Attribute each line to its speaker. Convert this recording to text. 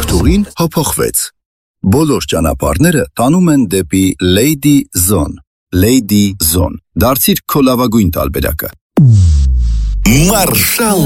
Speaker 1: Երթուղին հափոխվեց։ Բոլոր ճանապարհները տանում են դեպի Lady Zone։ Lady Zone։ Դարձիր քո լավագույն տարբերակը։ Մարշալ